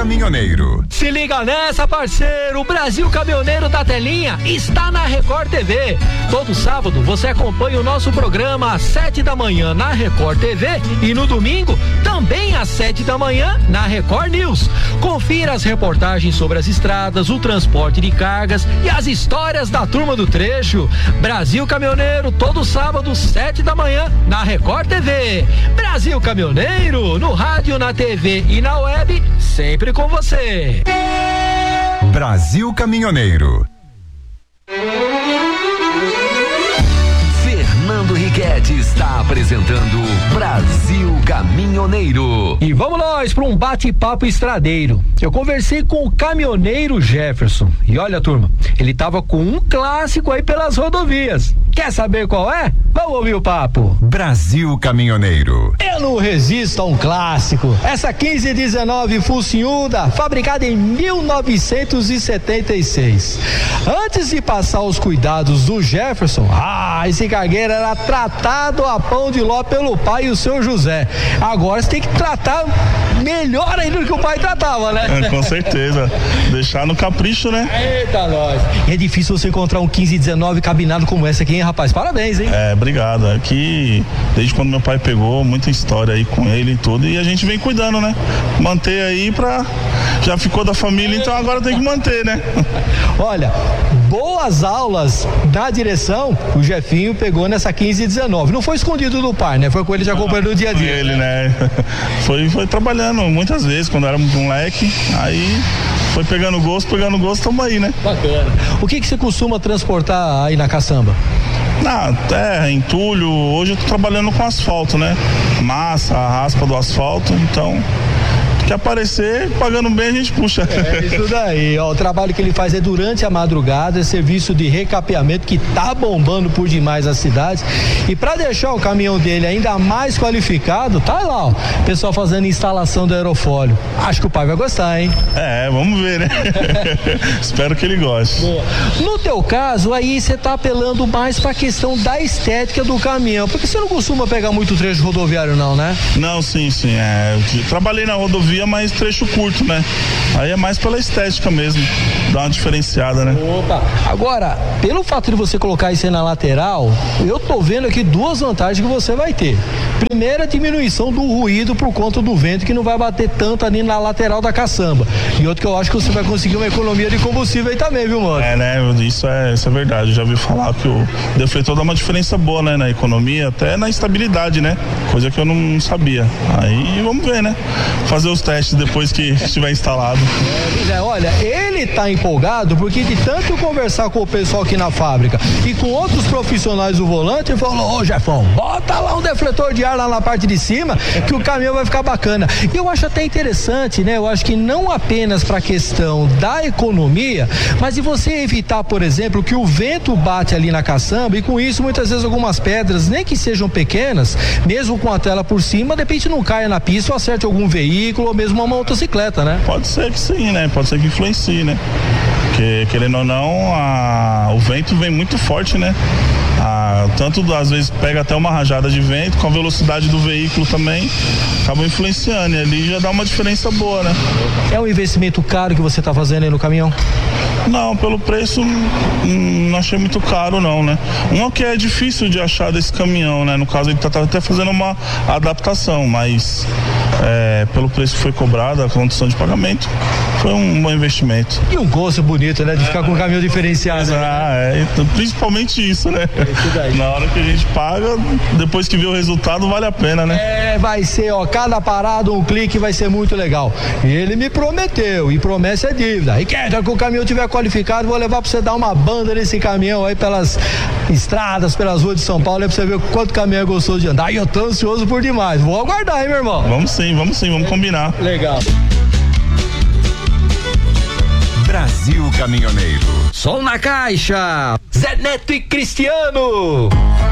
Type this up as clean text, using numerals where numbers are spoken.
Caminhoneiro. Se liga nessa, parceiro, o Brasil Caminhoneiro da Telinha está na Record TV. Todo sábado você acompanha o nosso programa às 7 da manhã na Record TV e no domingo também às 7 da manhã na Record News. Confira as reportagens sobre as estradas, o transporte de cargas e as histórias da turma do trecho. Brasil Caminhoneiro, todo sábado, 7 da manhã na Record TV. Brasil Caminhoneiro, no rádio, na TV e na web, sempre com você. Brasil Caminhoneiro. Fernando Riquetti está apresentando Brasil Caminhoneiro. E vamos nós para um bate-papo estradeiro. Eu conversei com o caminhoneiro Jefferson. E olha, turma, ele tava com um clássico aí pelas rodovias. Quer saber qual é? Vamos ouvir o papo. Brasil Caminhoneiro. Eu não resisto a um clássico. Essa 1519 Focinhuda, fabricada em 1976. Antes de passar os cuidados do Jefferson, esse cargueiro era tratado a pão de ló pelo pai e o seu José. Agora você tem que tratar melhor ainda do que o pai tratava, né? Com certeza. Deixar no capricho, né? Eita, nós. E é difícil você encontrar um 1519 cabinado como essa aqui, hein, rapaz? Parabéns, hein? Obrigado. Aqui, desde quando meu pai pegou, muita história aí com ele e tudo, e a gente vem cuidando, né? Manter aí já ficou da família, então agora tem que manter, né? Olha, boas aulas da direção, o Jefinho pegou nessa 1519. Não foi escondido do pai, né? Foi com ele já acompanhando o dia a dia. Foi ele, né? Foi trabalhando muitas vezes, quando era moleque, aí foi pegando gosto, tamo aí, né? Bacana. O que você costuma transportar aí na caçamba? Na terra, entulho, hoje eu tô trabalhando com asfalto, né? Massa, a raspa do asfalto, então que aparecer, pagando bem a gente puxa. É isso daí, ó, o trabalho que ele faz é durante a madrugada, é serviço de recapeamento que tá bombando por demais as cidades, e para deixar o caminhão dele ainda mais qualificado, tá lá, ó, o pessoal fazendo instalação do aerofólio. Acho que o pai vai gostar, hein? Vamos ver, né? Espero que ele goste. Boa. No teu caso, aí você tá apelando mais pra questão da estética do caminhão, porque você não costuma pegar muito trecho rodoviário não, né? Não, sim, eu trabalhei na rodovia, mas trecho curto, né? Aí é mais pela estética mesmo, dá uma diferenciada, né? Opa! Agora, pelo fato de você colocar isso aí na lateral, eu tô vendo aqui duas vantagens que você vai ter. Primeira, diminuição do ruído por conta do vento, que não vai bater tanto ali na lateral da caçamba. E outro que eu acho que você vai conseguir uma economia de combustível aí também, viu, mano? Né? Isso é verdade. Eu já ouvi falar que o defletor dá uma diferença boa, né? Na economia, até na estabilidade, né? Coisa que eu não sabia. Aí vamos ver, né? Fazer os testes depois que estiver instalado. Olha, ele tá empolgado porque de tanto conversar com o pessoal aqui na fábrica e com outros profissionais do volante, ele falou: ô Jefão, bota lá um defletor de ar lá na parte de cima que o caminhão vai ficar bacana. E eu acho até interessante, né? Eu acho que não apenas para a questão da economia, mas de você evitar, por exemplo, que o vento bate ali na caçamba e com isso muitas vezes algumas pedras, nem que sejam pequenas, mesmo com a tela por cima, de repente não caia na pista ou acerte algum veículo ou mesmo uma motocicleta, né? Pode ser que sim, né? Pode ser que influencie, né? Porque, querendo ou não, o vento vem muito forte, né? Tanto às vezes pega até uma rajada de vento, com a velocidade do veículo também, acaba influenciando, e ali já dá uma diferença boa, né? É um investimento caro que você está fazendo aí no caminhão? Não, pelo preço não achei muito caro não, né? Um que é difícil de achar desse caminhão, né? No caso ele tá até fazendo uma adaptação, mas pelo preço que foi cobrado, a condição de pagamento, foi um bom investimento. E um gosto bonito, né? De ficar com um caminhão diferenciado. Principalmente isso, né? Na hora que a gente paga, depois que vê o resultado, vale a pena, né? Vai ser, ó, cada parada, um clique, vai ser muito legal. Ele me prometeu, e promessa é dívida. E quer que o caminhão tiver qualificado, vou levar pra você dar uma banda nesse caminhão aí pelas estradas, pelas ruas de São Paulo, aí pra você ver o quanto caminhão é gostoso de andar. E eu tô ansioso por demais. Vou aguardar, hein, meu irmão? Vamos sim, vamos combinar. Legal. Brasil Caminhoneiro. Som na caixa, Zé Neto e Cristiano.